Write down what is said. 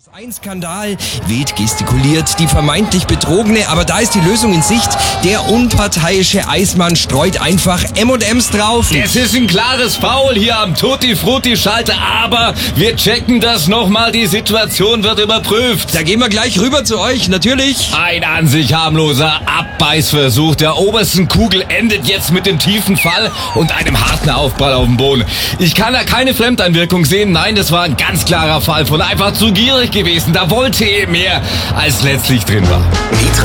Ein Skandal, wild gestikuliert, die vermeintlich Betrogene, aber da ist die Lösung in Sicht. Der unparteiische Eismann streut einfach M&M's drauf. Es ist ein klares Foul hier am Tutti-Frutti-Schalter, aber wir checken das nochmal, die Situation wird überprüft. Da gehen wir gleich rüber zu euch, natürlich. Ein an sich harmloser Abbeißversuch der obersten Kugel endet jetzt mit dem tiefen Fall und einem harten Aufprall auf dem Boden. Ich kann da keine Fremdeinwirkung sehen, nein, das war ein ganz klarer Fall von einfach zu gierig gewesen. Da wollte er mehr, als letztlich drin war.